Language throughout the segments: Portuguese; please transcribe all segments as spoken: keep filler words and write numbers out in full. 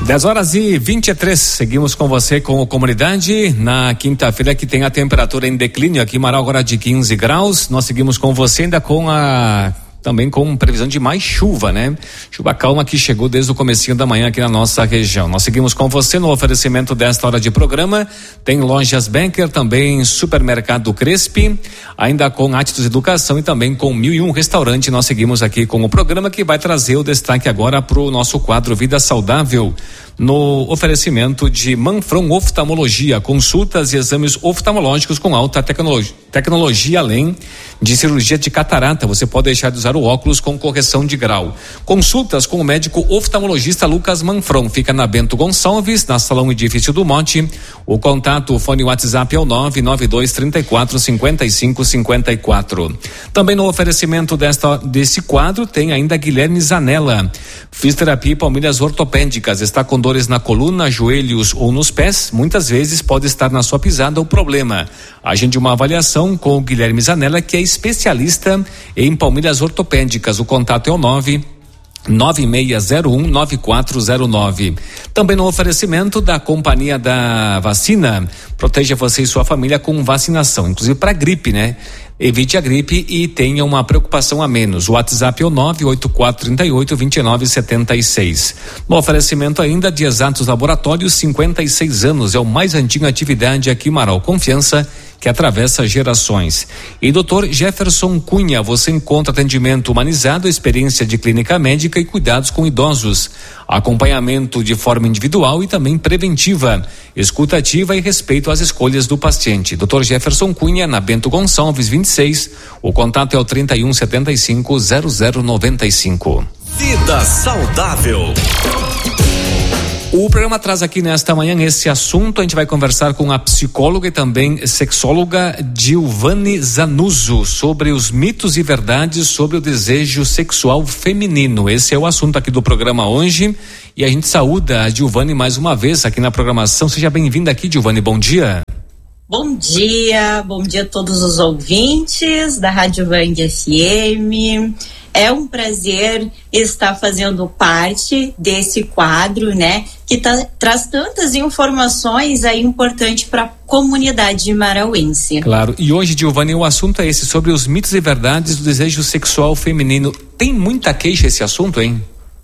dez horas e vinte e três, seguimos com você com a comunidade na quinta-feira, que tem a temperatura em declínio aqui em Marau agora de quinze graus. Nós seguimos com você ainda com a também com previsão de mais chuva, né? Chuva calma que chegou desde o comecinho da manhã aqui na nossa região. Nós seguimos com você no oferecimento desta hora de programa. Tem lojas Banker, também supermercado Crespi, ainda com Atitudes Educação e também com Mil e Um Restaurante. Nós seguimos aqui com o programa que vai trazer o destaque agora para o nosso quadro Vida Saudável, no oferecimento de Manfron Oftalmologia, consultas e exames oftalmológicos com alta tecnologia, tecnologia além de cirurgia de catarata. Você pode deixar de usar o óculos com correção de grau. Consultas com o médico oftalmologista Lucas Manfron, fica na Bento Gonçalves, na Salão Edifício do Monte. O contato, o fone WhatsApp é o nove nove dois, trinta e quatro, cinquenta e cinco, cinquenta e quatro. Também no oferecimento desta, desse quadro tem ainda Guilherme Zanella, fisioterapia e palmilhas ortopédicas. Está com dores na coluna, joelhos ou nos pés? Muitas vezes pode estar na sua pisada o problema. Agende uma avaliação com o Guilherme Zanella, que é especialista em palmilhas ortopédicas. O contato é o nove nove seis zero um, nove quatro zero nove. Também no oferecimento da Companhia da Vacina, proteja você e sua família com vacinação, inclusive para gripe, né? Evite a gripe e tenha uma preocupação a menos. O WhatsApp é o nove oito quatro três oito, dois nove sete seis. No oferecimento ainda de Exatos Laboratórios, cinquenta e seis anos, é o mais antigo atividade aqui em Marau. Confiança que atravessa gerações. E doutor Jefferson Cunha, você encontra atendimento humanizado, experiência de clínica médica e cuidados com idosos, acompanhamento de forma individual e também preventiva, escuta ativa e respeito às escolhas do paciente. doutor Jefferson Cunha, na Bento Gonçalves vinte e seis, o contato é o trinta e um, setenta e cinco, zero zero noventa e cinco. Vida Saudável. O programa traz aqui nesta manhã esse assunto. A gente vai conversar com a psicóloga e também sexóloga Giovane Zanuzzo sobre os mitos e verdades sobre o desejo sexual feminino. Esse é o assunto aqui do programa hoje e a gente saúda a Giovane mais uma vez aqui na programação. Seja bem-vinda aqui, Giovane, bom dia. Bom dia, bom dia a todos os ouvintes da Rádio Vang F M. É um prazer estar fazendo parte desse quadro, né, que tá, traz tantas informações aí importantes para a comunidade marauense. Claro, e hoje, Giovane, o assunto é esse, sobre os mitos e verdades do desejo sexual feminino. Tem muita queixa esse assunto, hein?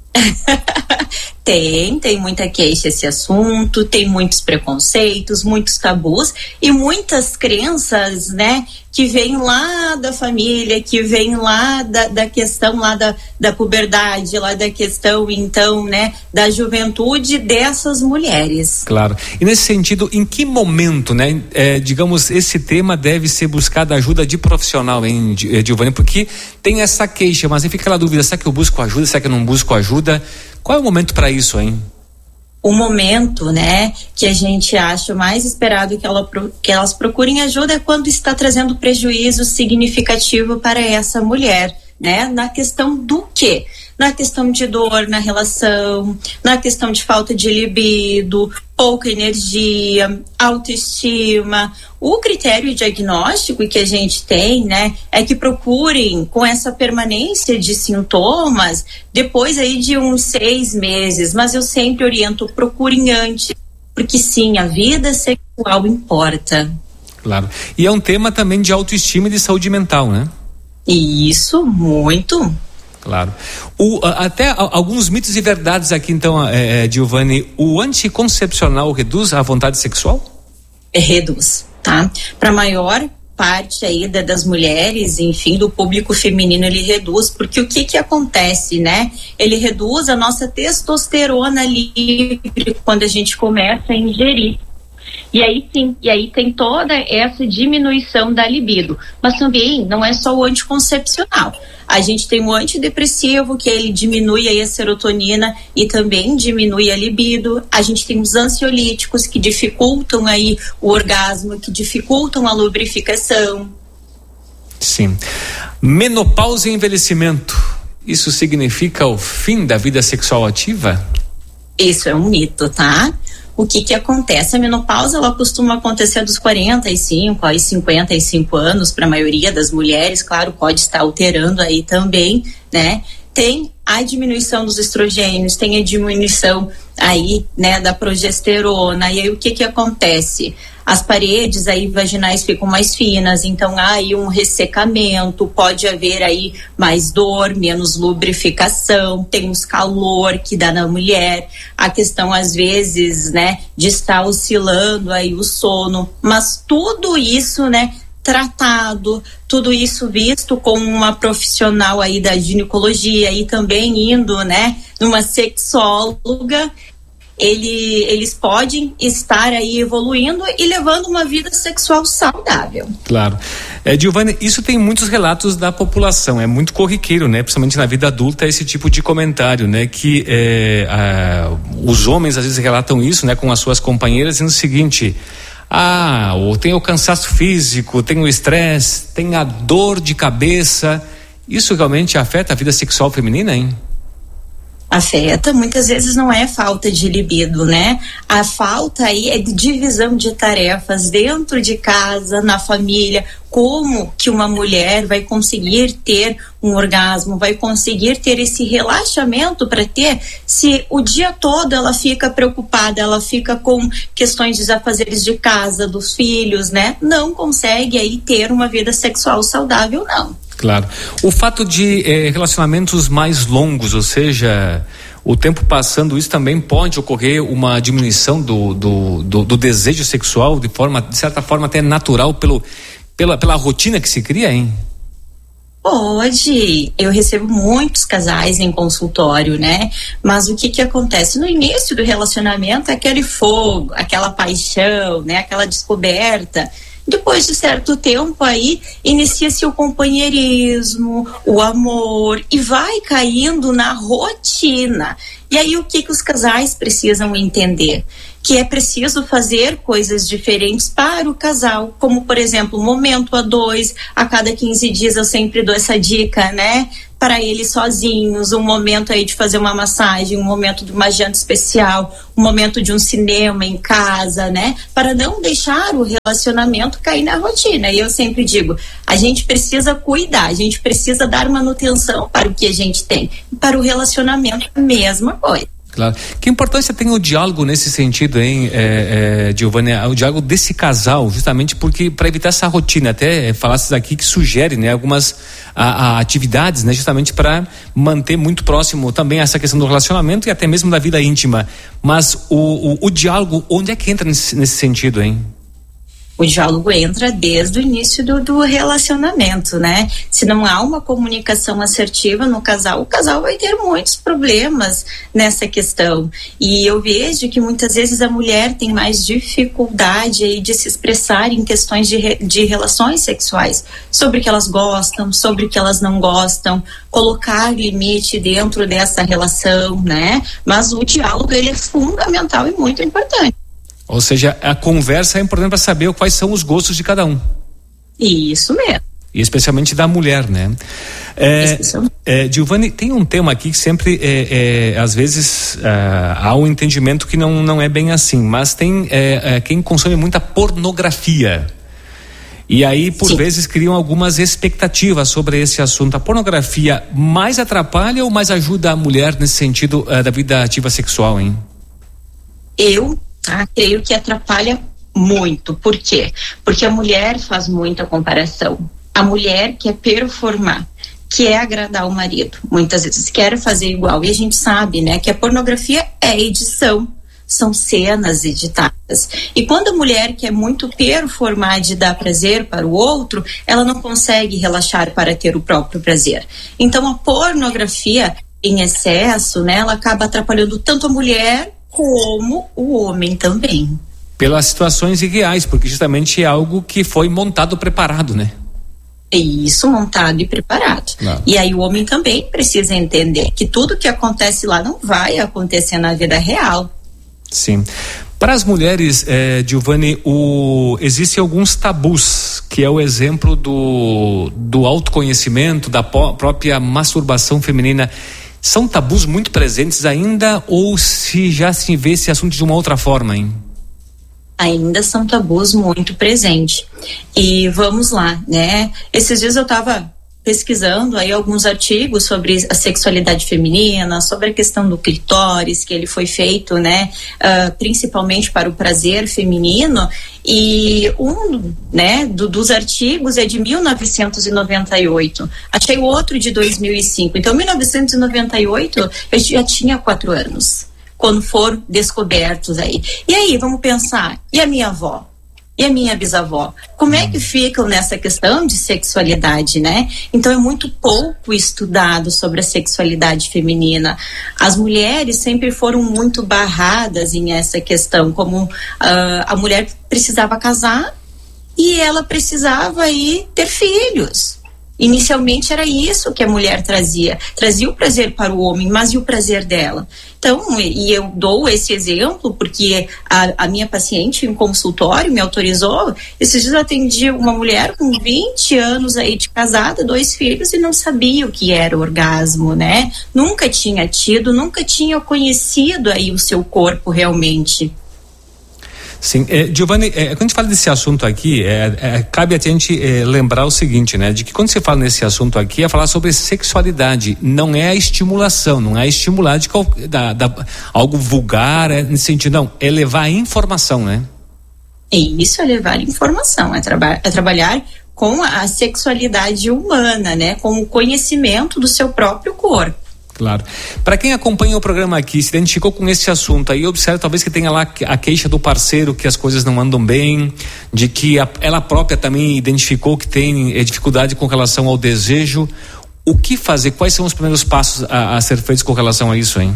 Tem, tem muita queixa esse assunto, tem muitos preconceitos, muitos tabus e muitas crenças, né, que vêm lá da família, que vêm lá da, da questão lá da, da puberdade, lá da questão, então, né, da juventude dessas mulheres. Claro. E nesse sentido, em que momento, né, é, digamos, esse tema deve ser buscada ajuda de profissional, hein, Giovane? Porque tem essa queixa, mas aí fica aquela dúvida, será que eu busco ajuda, será que eu não busco ajuda? Qual é o momento para isso, hein? O momento, né, que a gente acha mais esperado que, ela, que elas procurem ajuda é quando está trazendo prejuízo significativo para essa mulher, né? Na questão do quê? Na questão de dor na relação, na questão de falta de libido, pouca energia, autoestima. O critério diagnóstico que a gente tem, né, é que procurem com essa permanência de sintomas depois aí de uns seis meses, mas eu sempre oriento, procurem antes, porque sim, a vida sexual importa. Claro. E é um tema também de autoestima e de saúde mental, né? Isso, muito. Claro. O, até alguns mitos e verdades aqui, então, é, é, Giovane, o anticoncepcional reduz a vontade sexual? Reduz, tá? Para maior parte aí da, das mulheres, enfim, do público feminino, ele reduz, porque o que que acontece, né? Ele reduz a nossa testosterona livre quando a gente começa a ingerir. E aí sim, e aí tem toda essa diminuição da libido. Mas também não é só o anticoncepcional. A gente tem o antidepressivo, que ele diminui aí a serotonina e também diminui a libido. A gente tem os ansiolíticos, que dificultam aí o orgasmo, que dificultam a lubrificação. Sim. Menopausa e envelhecimento, isso significa o fim da vida sexual ativa? Isso é um mito, tá? O que que acontece? A menopausa, ela costuma acontecer dos quarenta e cinco aos cinquenta e cinco anos, para a maioria das mulheres, claro, pode estar alterando aí também, né? tem a diminuição dos estrogênios, tem a diminuição aí, né, da progesterona, e aí o que que acontece? As paredes aí vaginais ficam mais finas, então há aí um ressecamento, pode haver aí mais dor, menos lubrificação, tem os calor que dá na mulher, a questão às vezes, né, de estar oscilando aí o sono, mas tudo isso, né, tratado, tudo isso visto com uma profissional aí da ginecologia e também indo, né, numa sexóloga, ele, eles podem estar aí evoluindo e levando uma vida sexual saudável. Claro. É, Giovani, isso tem muitos relatos da população, é muito corriqueiro, né? Principalmente na vida adulta, esse tipo de comentário, né? Que é, a, os homens às vezes relatam isso, né? Com as suas companheiras, dizendo o seguinte: ah, ou tem o cansaço físico, tem o estresse, tem a dor de cabeça. Isso realmente afeta a vida sexual feminina, hein? Afeta, muitas vezes não é falta de libido, né? A falta aí é de divisão de tarefas dentro de casa, na família. Como que uma mulher vai conseguir ter um orgasmo, vai conseguir ter esse relaxamento para ter, se o dia todo ela fica preocupada, ela fica com questões de afazeres de casa, dos filhos, né? Não consegue aí ter uma vida sexual saudável, não. Claro. O fato de eh, relacionamentos mais longos, ou seja, o tempo passando, isso também pode ocorrer uma diminuição do, do, do, do desejo sexual de forma, de certa forma, até natural pelo, pela, pela rotina que se cria, hein? Pode, eu recebo muitos casais em consultório, né? Mas o que que acontece? No início do relacionamento, aquele fogo, aquela paixão, né? Aquela descoberta. Depois de certo tempo aí, inicia-se o companheirismo, o amor, e vai caindo na rotina. E aí o que que os casais precisam entender? Que é preciso fazer coisas diferentes para o casal, como por exemplo, um momento a dois, a cada quinze dias eu sempre dou essa dica, né? Para eles sozinhos, um momento aí de fazer uma massagem, um momento de uma janta especial, um momento de um cinema em casa, né? Para não deixar o relacionamento cair na rotina. E eu sempre digo, a gente precisa cuidar, a gente precisa dar manutenção para o que a gente tem. E para o relacionamento, a mesma coisa. Claro. Que importância tem o diálogo nesse sentido, hein, é, é, Giovani? O diálogo desse casal, justamente porque para evitar essa rotina, até é, falasses aqui que sugere, né, algumas a, a atividades, né, justamente para manter muito próximo também essa questão do relacionamento e até mesmo da vida íntima. Mas o, o, o diálogo, onde é que entra nesse, nesse sentido, hein? O diálogo entra desde o início do, do relacionamento, né? Se não há uma comunicação assertiva no casal, o casal vai ter muitos problemas nessa questão. E eu vejo que muitas vezes a mulher tem mais dificuldade aí de se expressar em questões de, re, de relações sexuais, sobre o que elas gostam, sobre o que elas não gostam, colocar limite dentro dessa relação, né? Mas o diálogo, ele é fundamental e muito importante. Ou seja, a conversa é importante para saber quais são os gostos de cada um. Isso mesmo. E especialmente da mulher, né? É, é, Giovani, tem um tema aqui que sempre, é, é, às vezes, é, há um entendimento que não, não é bem assim, mas tem é, é, quem consome muita pornografia. E aí, por Sim. vezes, criam algumas expectativas sobre esse assunto. A pornografia mais atrapalha ou mais ajuda a mulher nesse sentido é, da vida ativa sexual, hein? Eu Tá? Creio que atrapalha muito. Por quê? Porque a mulher faz muita comparação. A mulher quer performar, quer agradar o marido. Muitas vezes quer fazer igual. E a gente sabe, né, que a pornografia é edição. São cenas editadas. E quando a mulher quer muito performar de dar prazer para o outro, ela não consegue relaxar para ter o próprio prazer. Então a pornografia em excesso, né, ela acaba atrapalhando tanto a mulher como o homem também. Pelas situações irreais, porque justamente é algo que foi montado, preparado, né? É isso, montado e preparado. Claro. E aí o homem também precisa entender que tudo que acontece lá não vai acontecer na vida real. Sim. Para as mulheres, eh, Giovani, o, existem alguns tabus, que é o exemplo do, do autoconhecimento, da po, própria masturbação feminina. São tabus muito presentes ainda ou se já se vê esse assunto de uma outra forma, hein? Ainda são tabus muito presentes. E vamos lá, né? Esses dias eu estava pesquisando aí alguns artigos sobre a sexualidade feminina, sobre a questão do clitóris, que ele foi feito, né, uh, principalmente para o prazer feminino, e um, né, do, dos artigos é de mil novecentos e noventa e oito. Achei o outro de dois mil e cinco. Então, mil novecentos e noventa e oito, eu já tinha quatro anos, quando foram descobertos aí. E aí, vamos pensar, e a minha avó? E a minha bisavó? Como é que ficam nessa questão de sexualidade, né? Então é muito pouco estudado sobre a sexualidade feminina. As mulheres sempre foram muito barradas em essa questão, como uh, a mulher precisava casar e ela precisava aí ter filhos. Inicialmente era isso que a mulher trazia, trazia o prazer para o homem, mas e o prazer dela? Então, e eu dou esse exemplo porque a, a minha paciente em consultório me autorizou. Esses dias eu atendi uma mulher com vinte anos aí de casada, dois filhos, e não sabia o que era o orgasmo, né? Nunca tinha tido, nunca tinha conhecido aí o seu corpo realmente. Sim, eh, Giovanni, eh, quando a gente fala desse assunto aqui, eh, eh, cabe a gente eh, lembrar o seguinte, né? De que quando você fala nesse assunto aqui, é falar sobre sexualidade, não é a estimulação, não é estimular de qual, da, da, algo vulgar, é, nesse sentido, não, é levar a informação, né? Isso é levar informação, é, traba- é trabalhar com a sexualidade humana, né? Com o conhecimento do seu próprio corpo. Claro. Para quem acompanha o programa aqui, se identificou com esse assunto aí, observa talvez que tenha lá a queixa do parceiro, que as coisas não andam bem, de que a, ela própria também identificou que tem é, dificuldade com relação ao desejo. O que fazer? Quais são os primeiros passos a, a ser feitos com relação a isso, hein?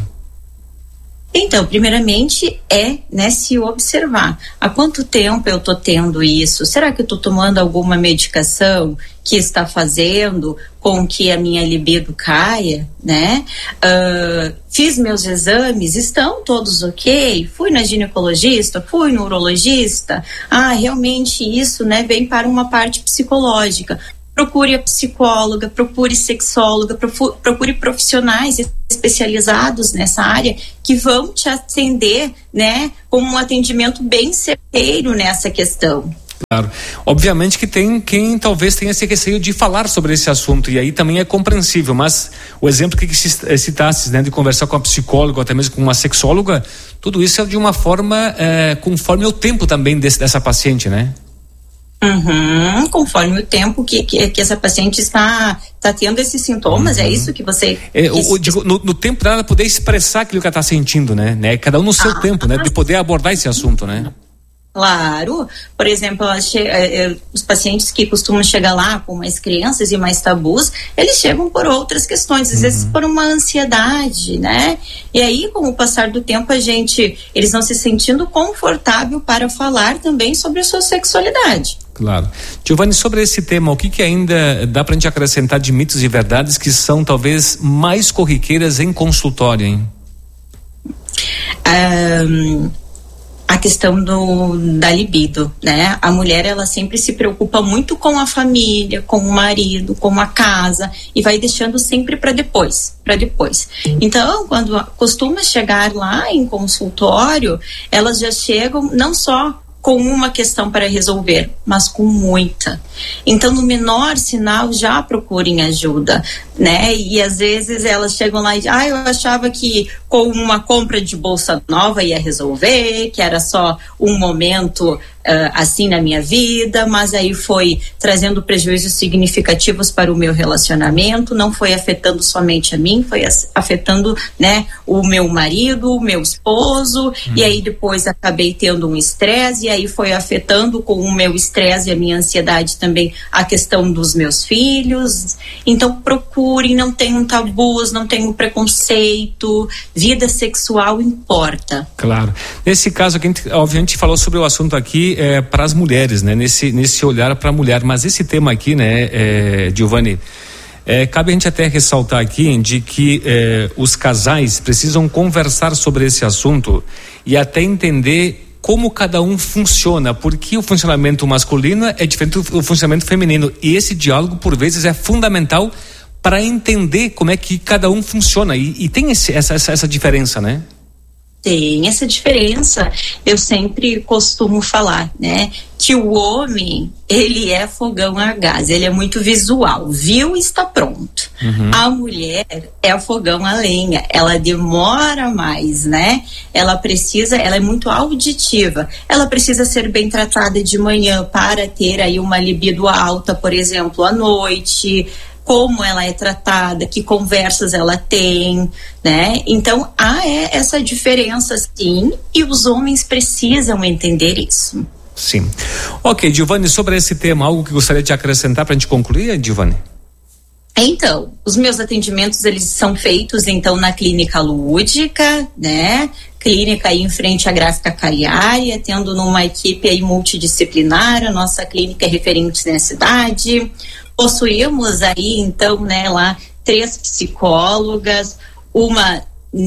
Então, primeiramente é, né, se observar. Há quanto tempo eu estou tendo isso? Será que eu estou tomando alguma medicação que está fazendo com que a minha libido caia, né? Uh, fiz meus exames, estão todos ok? Fui na ginecologista, fui no urologista. Ah, realmente isso, né, vem para uma parte psicológica. Procure a psicóloga, procure sexóloga, procure profissionais especializados nessa área que vão te atender, né, com um atendimento bem certeiro nessa questão. Claro. Obviamente que tem quem talvez tenha esse receio de falar sobre esse assunto, e aí também é compreensível, mas o exemplo que citaste, né, de conversar com a psicóloga, ou até mesmo com uma sexóloga, tudo isso é de uma forma é, conforme o tempo também desse, dessa paciente, né? Uhum, conforme o tempo que, que, que essa paciente está, está tendo esses sintomas, uhum. É isso que você... É, o, o, digo, no, no tempo dela poder expressar aquilo que ela está sentindo, né? né? Cada um no seu ah, tempo, né? De poder abordar esse assunto, né? Claro, por exemplo, os pacientes que costumam chegar lá com mais crianças e mais tabus, eles chegam por outras questões, às uhum. vezes por uma ansiedade, né? E aí, com o passar do tempo, a gente, eles vão se sentindo confortável para falar também sobre a sua sexualidade. Claro. Giovanni, sobre esse tema, o que que ainda dá pra gente acrescentar de mitos e verdades que são talvez mais corriqueiras em consultório, hein? Um... A questão do, da libido, né? A mulher, ela sempre se preocupa muito com a família, com o marido, com a casa, e vai deixando sempre para depois, para depois. Então, quando costuma chegar lá em consultório, elas já chegam não só com uma questão para resolver, mas com muita. Então, no menor sinal, já procurem ajuda, né? E às vezes elas chegam lá e ah, eu achava que com uma compra de bolsa nova ia resolver, que era só um momento Uh, assim na minha vida, mas aí foi trazendo prejuízos significativos para o meu relacionamento, não foi afetando somente a mim, foi afetando, né, o meu marido, o meu esposo, hum. e aí depois acabei tendo um estresse, e aí foi afetando com o meu estresse e a minha ansiedade também a questão dos meus filhos. Então procurem, não tenham tabus, não tenham preconceito, vida sexual importa. Claro. Nesse caso aqui, a gente, obviamente falou sobre o assunto aqui É, para as mulheres, né? Nesse, nesse olhar para a mulher, mas esse tema aqui, né, é, Giovanni, é, cabe a gente até ressaltar aqui de que é, os casais precisam conversar sobre esse assunto e até entender como cada um funciona, porque o funcionamento masculino é diferente do funcionamento feminino, e esse diálogo por vezes é fundamental para entender como é que cada um funciona, e, e tem esse, essa, essa, essa diferença, né? Tem essa diferença. Eu sempre costumo falar, né, que o homem, ele é fogão a gás, ele é muito visual, viu e está pronto. Uhum. A mulher é o fogão a lenha, ela demora mais, né? Ela precisa, ela é muito auditiva, ela precisa ser bem tratada de manhã para ter aí uma libido alta, por exemplo, à noite, como ela é tratada, que conversas ela tem, né? Então há é, essa diferença sim, e os homens precisam entender isso. Sim. Ok, Giovanni, sobre esse tema, algo que gostaria de acrescentar para a gente concluir, Giovanni? Então, os meus atendimentos, eles são feitos, então, na Clínica Lúdica, né? Clínica aí em frente à Gráfica Cariária, tendo numa equipe aí multidisciplinar, a nossa clínica é referente na cidade. Possuímos aí, então, né, lá, três psicólogas, uma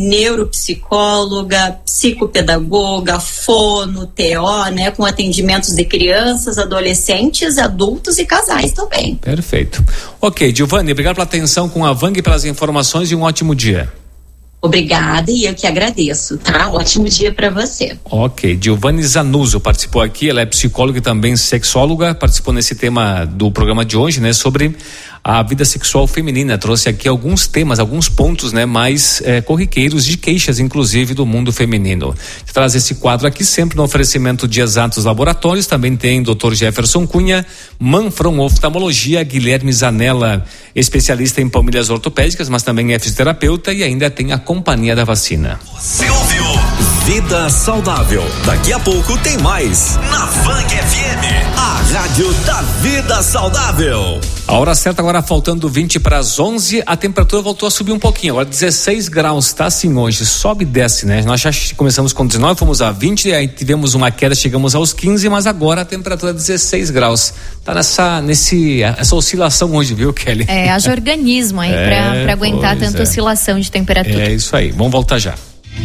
neuropsicóloga, psicopedagoga, fono, T O, né, com atendimentos de crianças, adolescentes, adultos e casais também. Perfeito. Ok, Giovanni, obrigado pela atenção com a Vang, pelas informações e um ótimo dia. Obrigada, e eu que agradeço, tá? Ótimo dia para você. Ok, Giovanni Zanuzzo participou aqui, ela é psicóloga e também sexóloga, participou nesse tema do programa de hoje, né, sobre a vida sexual feminina, trouxe aqui alguns temas, alguns pontos, né, mais eh, corriqueiros de queixas, inclusive, do mundo feminino. Traz esse quadro aqui sempre no oferecimento de Exatos Laboratórios, também tem doutor Jefferson Cunha, Manfron Oftalmologia, Guilherme Zanella, especialista em palmilhas ortopédicas, mas também é fisioterapeuta, e ainda tem a Companhia da Vacina. Você ouviu Vida Saudável. Daqui a pouco tem mais na Vang F M, a rádio da vida saudável. A hora certa agora, faltando vinte para as onze, a temperatura voltou a subir um pouquinho, agora dezesseis graus, tá assim hoje, sobe e desce, né? Nós já começamos com dezenove, fomos a vinte, aí tivemos uma queda, chegamos aos quinze, mas agora a temperatura é dezesseis graus. Tá nessa, nesse, essa oscilação hoje, viu, Kelly? É, haja organismo aí é, pra, pra aguentar tanta é. oscilação de temperatura. É isso aí, vamos voltar já.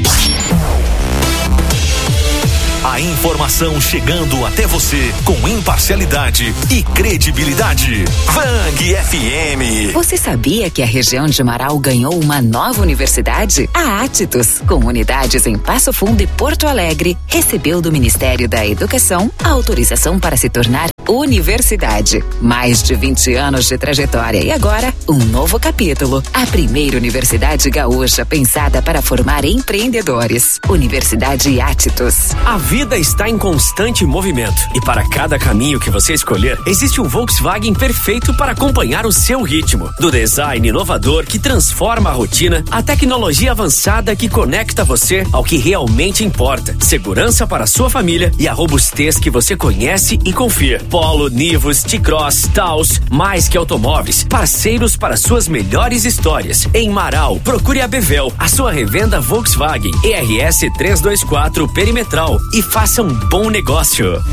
A informação chegando até você com imparcialidade e credibilidade. Vang F M. Você sabia que a região de Marau ganhou uma nova universidade? A Atitus, com unidades em Passo Fundo e Porto Alegre, recebeu do Ministério da Educação a autorização para se tornar universidade. Mais de vinte anos de trajetória e agora um novo capítulo. A primeira universidade gaúcha pensada para formar empreendedores. Universidade Atitus. A vida está em constante movimento e para cada caminho que você escolher, existe um Volkswagen perfeito para acompanhar o seu ritmo. Do design inovador que transforma a rotina, à tecnologia avançada que conecta você ao que realmente importa. Segurança para a sua família e a robustez que você conhece e confia. Polo, Nivus, T-Cross, Taos, mais que automóveis, parceiros para suas melhores histórias. Em Marau, procure a Bevel, a sua revenda Volkswagen E R S trezentos e vinte e quatro Perimetral e faça um bom negócio.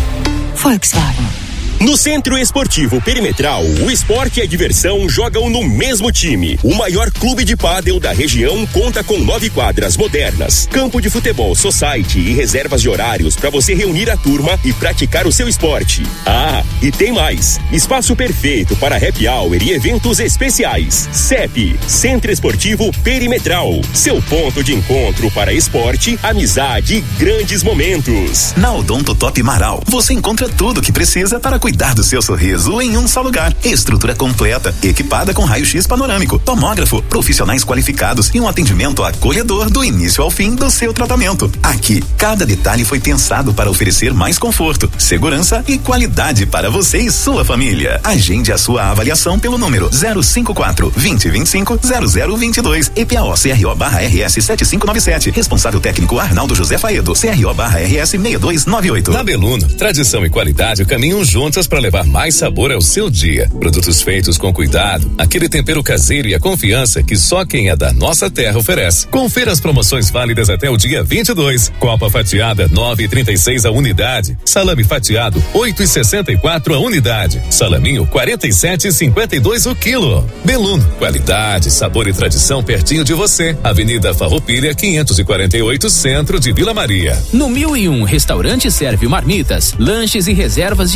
Volkswagen. No Centro Esportivo Perimetral, o esporte e a diversão jogam no mesmo time. O maior clube de pádel da região conta com nove quadras modernas, campo de futebol society e reservas de horários para você reunir a turma e praticar o seu esporte. Ah, e tem mais, espaço perfeito para happy hour e eventos especiais. C E P, Centro Esportivo Perimetral, seu ponto de encontro para esporte, amizade e grandes momentos. Na Odonto Top Marau, você encontra tudo o que precisa para cuidar do seu sorriso em um só lugar. Estrutura completa, equipada com raio-x panorâmico, tomógrafo, profissionais qualificados e um atendimento acolhedor do início ao fim do seu tratamento. Aqui, cada detalhe foi pensado para oferecer mais conforto, segurança e qualidade para você e sua família. Agende a sua avaliação pelo número zero cinco quatro, vinte, vinte e cinco, zero zero vinte e dois. E P A O C R O barra R S sete cinco nove sete. Responsável técnico Arnaldo José Faedo, C R O barra R S seis dois nove oito. Na Beluno, tradição e qualidade caminham juntos para levar mais sabor ao seu dia. Produtos feitos com cuidado, aquele tempero caseiro e a confiança que só quem é da nossa terra oferece. Confira as promoções válidas até o dia vinte e dois. Copa fatiada nove e trinta e seis a unidade. Salame fatiado oito e sessenta e quatro a unidade. Salaminho quarenta e sete e cinquenta e dois o quilo. Beluno, qualidade, sabor e tradição pertinho de você. Avenida Farroupilha quinhentos e quarenta e oito, centro de Vila Maria. No mil e um, restaurante serve marmitas, lanches e reservas de eventos.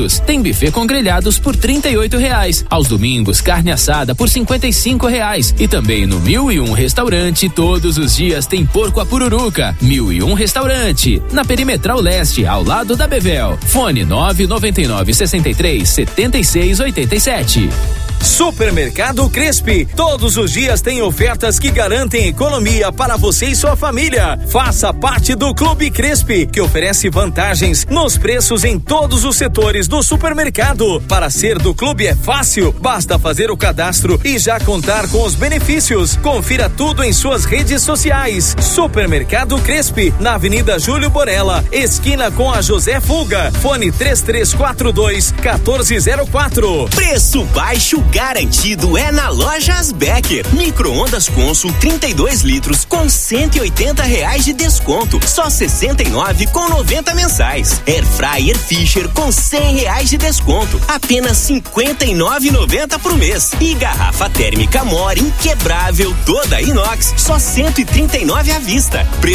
sábados tem buffet com grelhados por trinta e oito reais. Aos domingos, carne assada por cinquenta e cinco reais. E também no Mil e Um Restaurante, todos os dias tem porco a pururuca. Mil e Um Restaurante, na Perimetral Leste, ao lado da Bevel. Fone nove nove nove, sessenta e três, setenta e seis, oitenta e sete. Supermercado Crespi, todos os dias tem ofertas que garantem economia para você e sua família. Faça parte do Clube Crespi, que oferece vantagens nos preços em todos os setores do supermercado. Para ser do clube é fácil, basta fazer o cadastro e já contar com os benefícios. Confira tudo em suas redes sociais. Supermercado Crespi, na Avenida Júlio Borella, esquina com a José Fulga. Fone três três quatro dois, um quatro zero quatro. Preço baixo garantido é na Lojas Becker. Micro-ondas Consul trinta e dois litros com cento e oitenta reais de desconto, só sessenta e nove reais com noventa mensais. Air Fryer Fisher com cem reais de desconto, apenas cinquenta e nove reais e noventa por mês. E garrafa térmica More inquebrável toda inox, só cento e trinta e nove à vista. Preço